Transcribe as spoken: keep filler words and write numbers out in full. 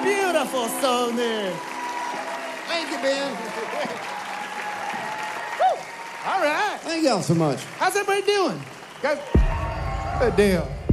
Beautiful song there. Thank you, Ben. All right. Thank y'all so much. How's everybody doing? Guys, good deal.